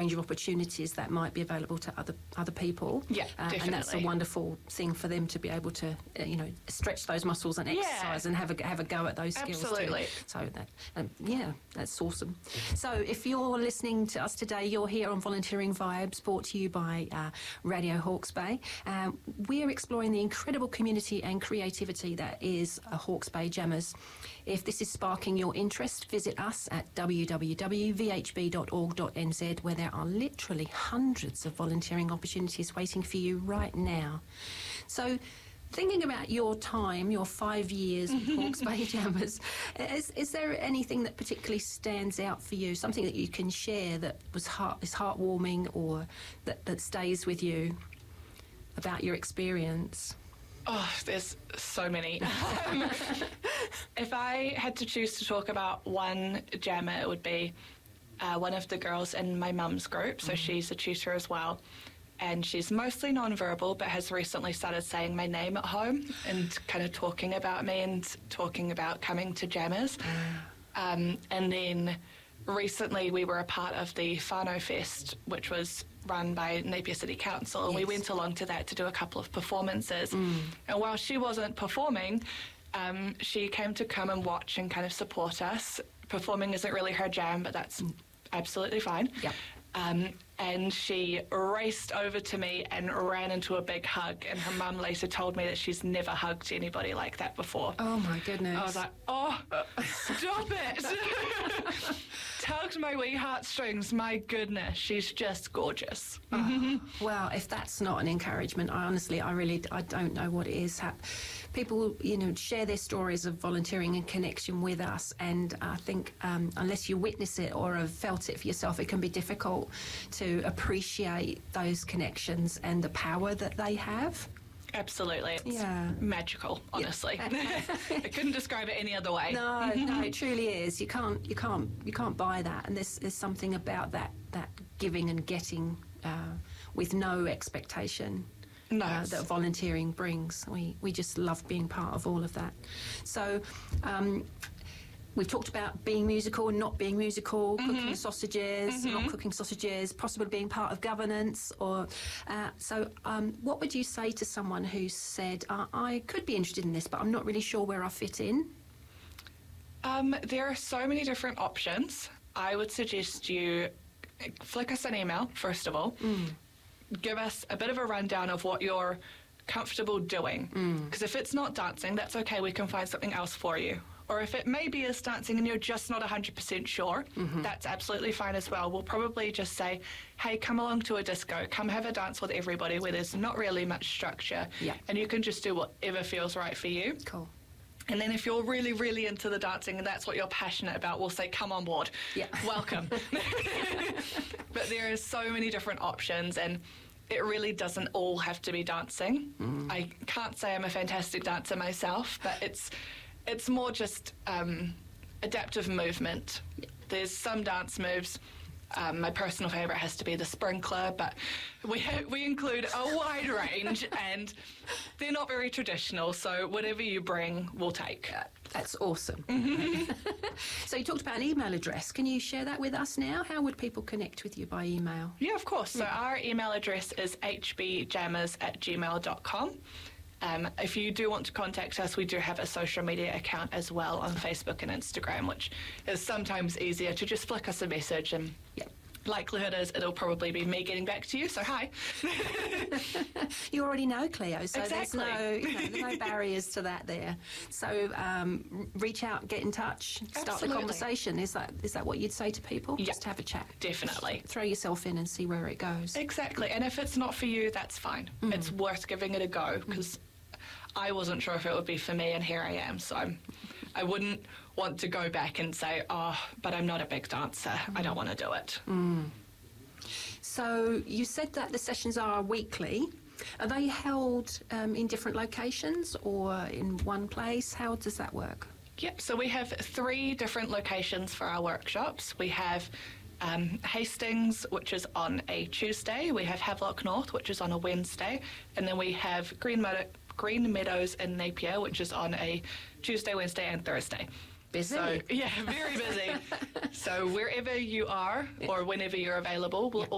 range of opportunities that might be available to other people. Yeah, definitely. And that's a wonderful thing for them to be able to, stretch those muscles and exercise and have a go at those skills. Absolutely. Too. So that's awesome. So if you're listening to us today, you're here on Volunteering Vibes, brought to you by Radio Hawke's Bay. We're exploring the incredible community and creativity that is Hawke's Bay Jammers. If this is sparking your interest, visit us at www.vhb.org.nz, where there are literally hundreds of volunteering opportunities waiting for you right now. So, thinking about your time, your 5 years with Hawke's Bay Jammers, is there anything that particularly stands out for you? Something that you can share that is heartwarming or that stays with you about your experience? Oh, there's so many. If I had to choose to talk about one jammer, it would be one of the girls in my mum's group. So she's a tutor as well. And she's mostly non-verbal, but has recently started saying my name at home and kind of talking about me and talking about coming to jammers. And then recently we were a part of the Whānau Fest, which was run by Napier City Council, and we went along to that to do a couple of performances. And while she wasn't performing, she came to come and watch and kind of support us. Performing isn't really her jam, but that's absolutely fine. Yep. And she raced over to me and ran into a big hug, and her mum later told me that she's never hugged anybody like that before. Oh my goodness. I was like, oh, stop it. Tugged my wee heartstrings. My goodness, she's just gorgeous. Well, if that's not an encouragement, I don't know what it is. People, share their stories of volunteering and connection with us, and I think unless you witness it or have felt it for yourself, it can be difficult to appreciate those connections and the power that they have. Absolutely. It's magical, honestly. I couldn't describe it any other way. No, it truly is. You can't buy that. And there's something about that giving and getting with no expectation. That volunteering brings. We just love being part of all of that. So we've talked about being musical and not being musical, cooking sausages, not cooking sausages, possibly being part of governance. What would you say to someone who said, I could be interested in this, but I'm not really sure where I fit in? There are so many different options. I would suggest you flick us an email, first of all. Give us a bit of a rundown of what you're comfortable doing. Because if it's not dancing, that's okay. We can find something else for you. Or if it maybe is dancing and you're just not 100% sure, that's absolutely fine as well. We'll probably just say, hey, come along to a disco. Come have a dance with everybody where there's not really much structure. Yeah. And you can just do whatever feels right for you. Cool. And then if you're really, really into the dancing and that's what you're passionate about, we'll say, come on board. Yeah. Welcome. But there are so many different options, and it really doesn't all have to be dancing. I can't say I'm a fantastic dancer myself, but it's more just adaptive movement. Yeah. There's some dance moves. My personal favourite has to be the sprinkler, but we include a wide range, and they're not very traditional, so whatever you bring, we'll take. That's awesome. So you talked about an email address. Can you share that with us now? How would people connect with you by email? Yeah, of course. So our email address is hbjammers@gmail.com. If you do want to contact us, we do have a social media account as well on Facebook and Instagram, which is sometimes easier to just flick us a message, and likelihood is it'll probably be me getting back to you, so hi. You already know Cleo, so exactly. There's no barriers to that there. So reach out, get in touch, start the conversation. Is that what you'd say to people? Yeah. Just have a chat. Definitely. Throw yourself in and see where it goes. Exactly, and if it's not for you, that's fine. It's worth giving it a go, because I wasn't sure if it would be for me, and here I am. So I wouldn't want to go back and say, but I'm not a big dancer. I don't want to do it. So you said that the sessions are weekly. Are they held in different locations or in one place? How does that work? Yep, so we have 3 different locations for our workshops. We have Hastings, which is on a Tuesday. We have Havelock North, which is on a Wednesday. And then we have Green Meadows in Napier, which is on a Tuesday, Wednesday and Thursday. Busy. So, yeah, very busy. So wherever you are or whenever you're available, we'll